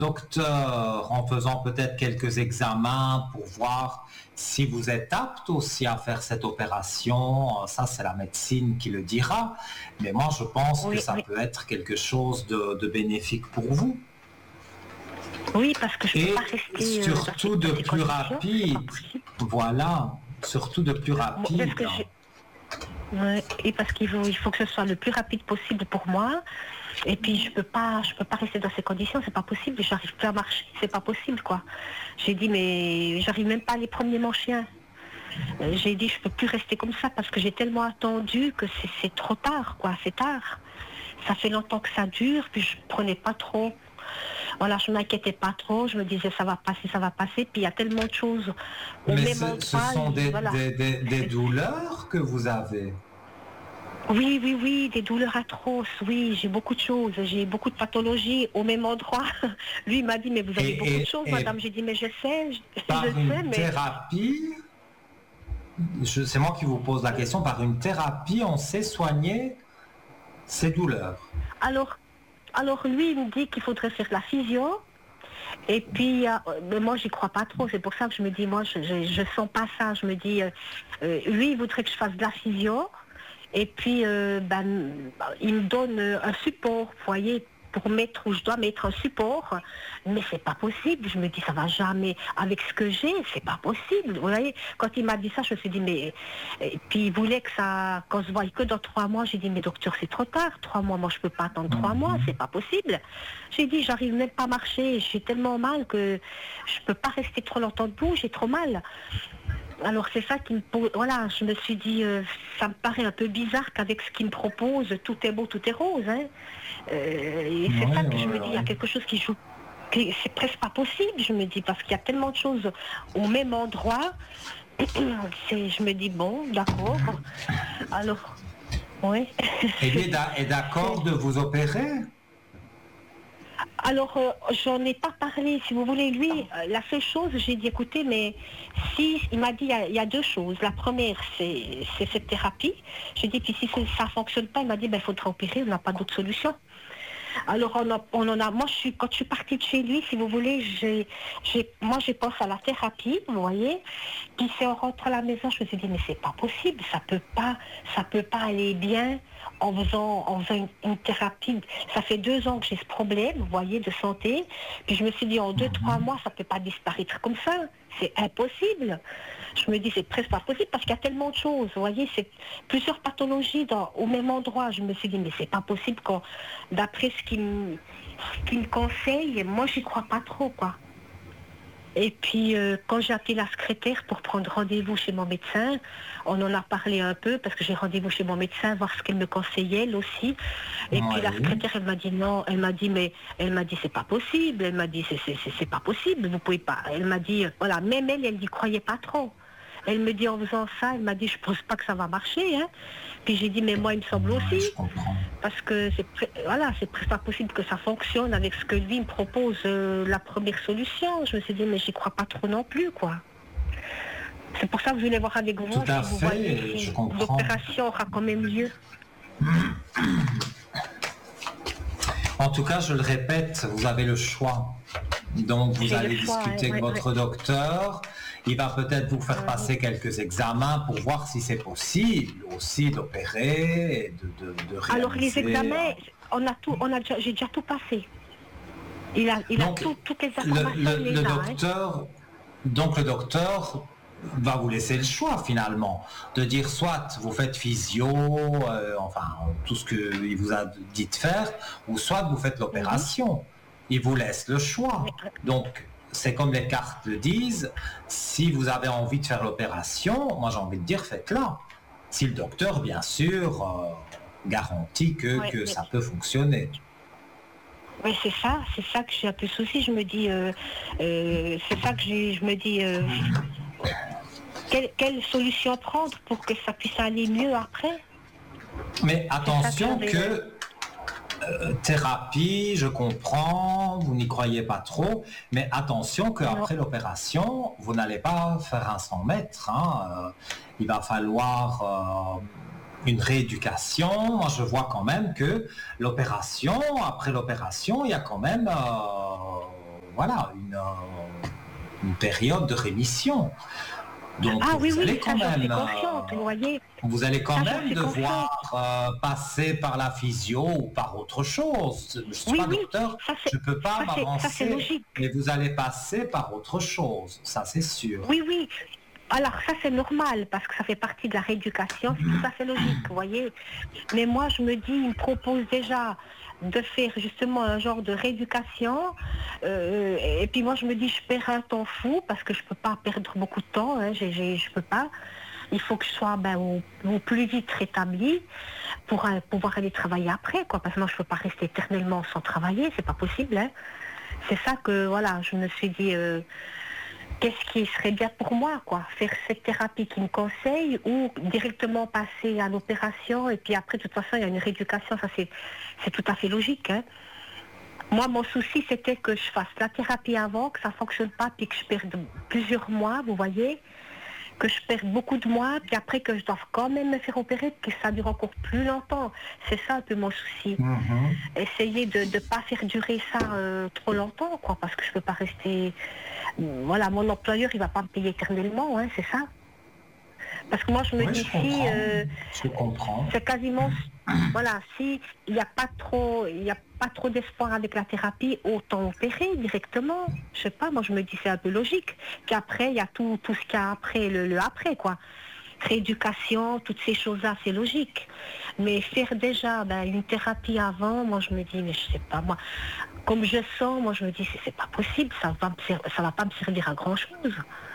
docteur en faisant peut-être quelques examens pour voir si vous êtes apte aussi à faire cette opération. Ça, c'est la médecine qui le dira. Mais moi, je pense que ça peut être quelque chose de bénéfique pour vous. Oui, parce que je ne peux pas rester... Et surtout de plus rapide. Voilà, surtout de plus rapide. Et parce qu'il faut que ce soit le plus rapide possible pour moi. Et puis je peux pas rester dans ces conditions, c'est pas possible, j'arrive plus à marcher, c'est pas possible quoi. J'ai dit mais j'arrive même pas à aller promener mon chien. J'ai dit je peux plus rester comme ça parce que j'ai tellement attendu que c'est trop tard quoi, c'est tard. Ça fait longtemps que ça dure, puis je prenais pas trop. Voilà, je m'inquiétais pas trop, je me disais ça va passer, puis il y a tellement de choses. Mais ce sont des douleurs que vous avez. Oui, des douleurs atroces, oui, j'ai beaucoup de choses, j'ai beaucoup de pathologies au même endroit. Lui, il m'a dit, mais vous avez beaucoup de choses, madame. J'ai dit, mais je sais, thérapie, c'est moi qui vous pose la question, par une thérapie, on sait soigner ces douleurs. Alors lui, il me dit qu'il faudrait faire la physio. Et puis, mais moi, j'y crois pas trop. C'est pour ça que je me dis, moi, je sens pas ça. Je me dis, lui, il voudrait que je fasse de la physio. Et puis, il me donne un support, vous voyez, pour mettre où je dois mettre un support. Mais c'est pas possible. Je me dis, ça va jamais. Avec ce que j'ai, c'est pas possible. Vous voyez, quand il m'a dit ça, je me suis dit, mais... Et puis, il voulait que ça... Qu'on se voie que dans 3 mois. J'ai dit, mais docteur, c'est trop tard. 3 mois, moi, je peux pas attendre 3 mois. C'est pas possible. J'ai dit, j'arrive même pas à marcher. J'ai tellement mal que je peux pas rester trop longtemps debout. J'ai trop mal. Alors c'est ça qui me pose, voilà, je me suis dit, ça me paraît un peu bizarre qu'avec ce qu'il me propose, tout est beau, tout est rose. Hein. Et c'est ça que je me dis, il y a quelque chose qui joue, c'est presque pas possible, je me dis, parce qu'il y a tellement de choses au même endroit. Je me dis, bon, d'accord. Alors, oui. Il est d'accord de vous opérer ? Alors, j'en ai pas parlé, si vous voulez. Lui, la seule chose, j'ai dit, écoutez, mais si, il m'a dit, il y a 2 choses. La première, c'est cette thérapie. J'ai dit, puis si ça fonctionne pas, il m'a dit, il faudra opérer, on n'a pas d'autre solution. Alors, moi, quand je suis partie de chez lui, si vous voulez, moi, j'ai pensé à la thérapie, vous voyez. Puis, c'est en rentrant à la maison, je me suis dit, mais c'est pas possible, ça peut pas aller bien en faisant une thérapie. Ça fait 2 ans que j'ai ce problème, vous voyez, de santé. Puis, je me suis dit, en 2-3 mois, ça peut pas disparaître comme ça. C'est impossible. Je me dis, c'est presque pas possible parce qu'il y a tellement de choses. Vous voyez, c'est plusieurs pathologies au même endroit. Je me suis dit, mais c'est pas possible d'après ce qu'il me conseille, moi, j'y crois pas trop, quoi. Et puis, quand j'ai appelé la secrétaire pour prendre rendez-vous chez mon médecin, on en a parlé un peu, parce que j'ai rendez-vous chez mon médecin, voir ce qu'elle me conseillait, elle aussi. Et puis, la secrétaire, elle m'a dit non, elle m'a dit, c'est pas possible. Elle m'a dit, c'est pas possible, vous pouvez pas. Elle m'a dit, voilà, même elle n'y croyait pas trop. Elle me dit, en faisant ça, elle m'a dit, je pense pas que ça va marcher, hein. Puis j'ai dit, mais moi, il me semble aussi. Parce que c'est pas possible que ça fonctionne avec ce que lui me propose, la première solution. Je me suis dit, mais j'y crois pas trop non plus, quoi. C'est pour ça que je voulais voir avec vous, tout à si vous fait, voyez si l'opération aura quand même lieu. En tout cas, je le répète, vous avez le choix. Donc, vous allez discuter avec votre docteur. Il va peut-être vous faire passer quelques examens pour voir si c'est possible aussi d'opérer et de réaliser. Alors, les examens, j'ai déjà tout passé. Il a toutes les informations. Donc, le docteur va vous laisser le choix finalement de dire soit vous faites physio, tout ce qu'il vous a dit de faire, ou soit vous faites l'opération. Il vous laisse le choix. Donc c'est comme les cartes le disent, si vous avez envie de faire l'opération, moi j'ai envie de dire faites-la. Si le docteur bien sûr garantit que ça peut fonctionner. Oui, c'est ça que j'ai un peu souci. Je me dis, quelle solution prendre pour que ça puisse aller mieux après. Mais attention que thérapie, je comprends, vous n'y croyez pas trop, mais attention qu'après l'opération, vous n'allez pas faire un 100 mètres. Il va falloir une rééducation. Moi, je vois quand même que après l'opération, il y a quand même voilà, une période de rémission. Donc oui, vous oui, allez quand ça, j'en suis même, consciente, vous voyez. vous allez quand Ça, j'en même suis consciente. devoir passer par la physio ou par autre chose. Je ne suis Oui, pas oui, docteur, ça je ne peux pas c'est m'avancer, logique. mais vous allez passer par autre chose, ça c'est sûr. Oui, oui. Alors ça c'est normal parce que ça fait partie de la rééducation, c'est tout à fait logique, vous voyez. Mais moi je me dis, il me propose déjà de faire justement un genre de rééducation. Et puis moi je me dis, je perds un temps fou parce que je peux pas perdre beaucoup de temps, hein, je peux pas. Il faut que je sois au plus vite rétablie pour pouvoir aller travailler après, quoi. Parce que moi je peux pas rester éternellement sans travailler, c'est pas possible, hein. C'est ça que voilà, je me suis dit. Qu'est-ce qui serait bien pour moi, quoi? Faire cette thérapie qui me conseille ou directement passer à l'opération et puis après, de toute façon, il y a une rééducation, ça c'est tout à fait logique, hein. Moi, mon souci, c'était que je fasse la thérapie avant, que ça ne fonctionne pas, puis que je perde plusieurs mois, vous voyez, que je perde beaucoup de mois, puis après que je dois quand même me faire opérer, que ça dure encore plus longtemps. C'est ça un peu mon souci. Essayer de ne pas faire durer ça trop longtemps, quoi, parce que je ne peux pas rester... Voilà, mon employeur, il ne va pas me payer éternellement, hein, c'est ça. Parce que moi, je me Oui, dis, je comprends. c'est quasiment... Voilà, si il n'y a pas trop d'espoir avec la thérapie, autant opérer directement. Je sais pas, moi je me dis c'est un peu logique. Puis après, il y a tout ce qu'il y a après, le après, quoi. Rééducation, toutes ces choses-là, c'est logique. Mais faire déjà une thérapie avant, moi je me dis, mais je sais pas, moi, comme je sens, moi je me dis, c'est pas possible, ça va pas me servir à grand-chose.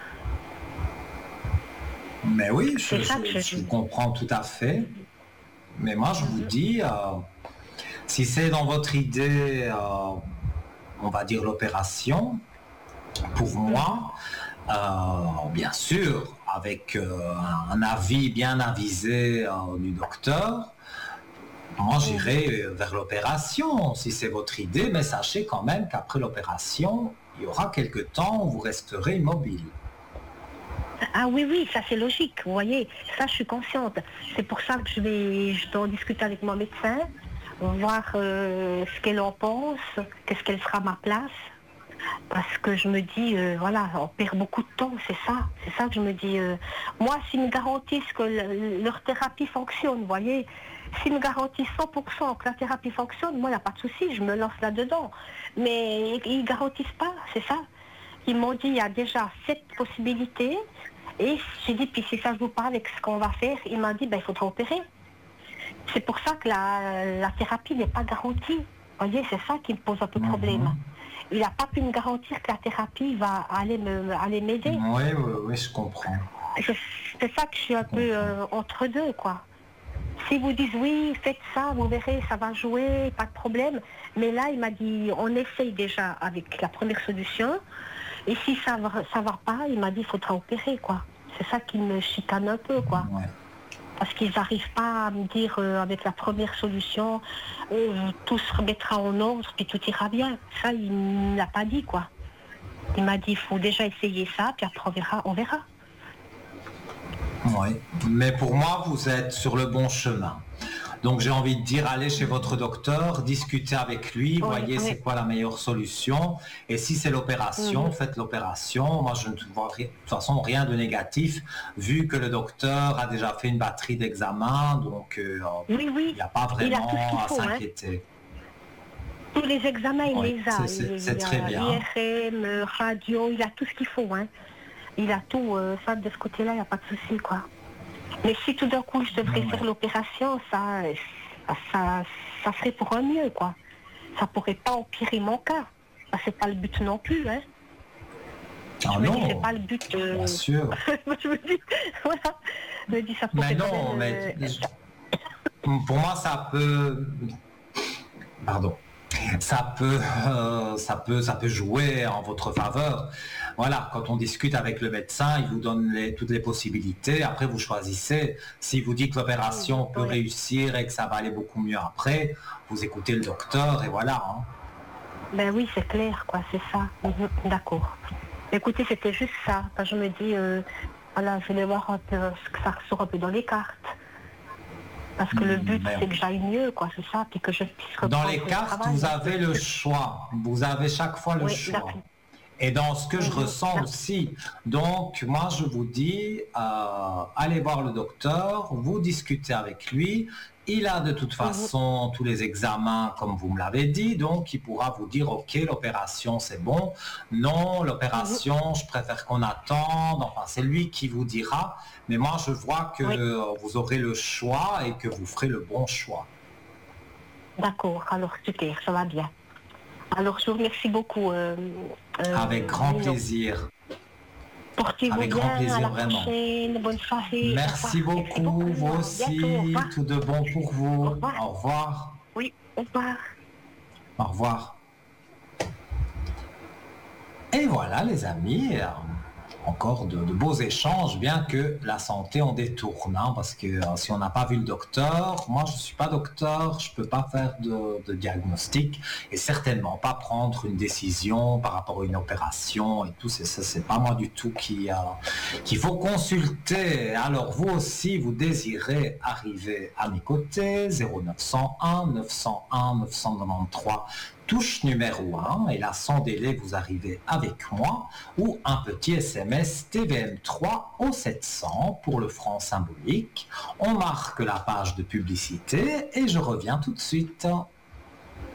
Mais oui, je comprends tout à fait. Mais moi, je vous dis, si c'est dans votre idée, on va dire l'opération, pour moi, bien sûr, avec un avis bien avisé du docteur, moi j'irai vers l'opération, si c'est votre idée, mais sachez quand même qu'après l'opération, il y aura quelques temps où vous resterez immobile. Ah oui, oui, ça c'est logique, vous voyez, ça je suis consciente. C'est pour ça que je dois en discuter avec mon médecin, voir ce qu'elle en pense, qu'est-ce qu'elle sera à ma place. Parce que je me dis, voilà, on perd beaucoup de temps, c'est ça que je me dis. Moi, s'ils me garantissent que leur thérapie fonctionne, vous voyez, s'ils me garantissent 100% que la thérapie fonctionne, moi, il n'y a pas de souci, je me lance là-dedans. Mais ils ne garantissent pas, c'est ça. Ils m'ont dit, il y a déjà 7 possibilités. Et j'ai dit, puis si ça je vous parle avec ce qu'on va faire, il m'a dit, il faudra opérer. C'est pour ça que la thérapie n'est pas garantie. Vous voyez, c'est ça qui me pose un peu de problème. Il n'a pas pu me garantir que la thérapie va aller m'aider. Oui, je comprends. C'est ça que je suis un peu entre deux, quoi. S'ils vous disent oui, faites ça, vous verrez, ça va jouer, pas de problème. Mais là, il m'a dit, on essaye déjà avec la première solution. Et si ça va pas, il m'a dit, il faudra opérer, quoi. C'est ça qui me chicane un peu, quoi. Ouais. Parce qu'ils n'arrivent pas à me dire avec la première solution, tout se remettra en ordre, puis tout ira bien. Ça, il ne l'a pas dit, quoi. Il m'a dit, il faut déjà essayer ça, puis après on verra. Oui, mais pour moi, vous êtes sur le bon chemin. Donc j'ai envie de dire, allez chez votre docteur, discutez avec lui, voyez c'est quoi la meilleure solution. Et si c'est l'opération, faites l'opération. Moi, je ne vois de toute façon rien de négatif, vu que le docteur a déjà fait une batterie d'examens, donc il n'y a pas vraiment à s'inquiéter. Tous les examens, il les a. C'est très bien. IRM, radio, il a tout ce qu'il faut. Hein. Il a tout. Ça, de ce côté-là, il n'y a pas de souci, quoi. Mais si tout d'un coup je devrais faire l'opération, ça serait pour un mieux, quoi. Ça pourrait pas empirer mon cas. C'est pas le but non plus, hein. Ah non, c'est pas le but. Bien sûr. Je me dis, voilà. Je me dis, ça pourrait. Mais non, mais pour moi, ça peut. Pardon. Ça peut jouer en votre faveur. Voilà, quand on discute avec le médecin, il vous donne toutes les possibilités. Après, vous choisissez. S'il vous dit que l'opération peut réussir et que ça va aller beaucoup mieux après, vous écoutez le docteur et voilà. Hein. Ben oui, c'est clair, quoi, c'est ça. D'accord. Écoutez, c'était juste ça. Enfin, je me dis, voilà, je vais voir un peu ce que ça ressort un peu dans les cartes. Parce que le but, c'est que j'aille mieux, quoi, c'est ça, puis que je puisse reprendre dans les cartes, vous avez le choix. Vous avez chaque fois le choix. Et dans ce que je ressens aussi. Donc, moi, je vous dis, allez voir le docteur, vous discutez avec lui. Il a de toute façon tous les examens, comme vous me l'avez dit, donc il pourra vous dire, OK, l'opération, c'est bon. Non, l'opération, je préfère qu'on attende. Enfin, c'est lui qui vous dira. Mais moi, je vois que vous aurez le choix et que vous ferez le bon choix. D'accord, alors super, ça va bien. Alors, je vous remercie beaucoup. Avec grand plaisir. Portez-vous Avec bien, grand plaisir, à la vraiment. prochaine, bonne soirée. Merci beaucoup, vous aussi. Tout de bon pour vous. Au revoir. Oui, au revoir. Au revoir. Et voilà, les amis. Encore de beaux échanges, bien que la santé en détourne, hein, parce que si on n'a pas vu le docteur, moi je ne suis pas docteur, je ne peux pas faire de diagnostic et certainement pas prendre une décision par rapport à une opération et tout, c'est pas moi du tout qu'il faut consulter. Alors vous aussi, vous désirez arriver à mes côtés, 0901 901 993, touche numéro 1, et là sans délai vous arrivez avec moi, ou un petit SMS TVM3 au 700 pour le franc symbolique. On marque la page de publicité et je reviens tout de suite.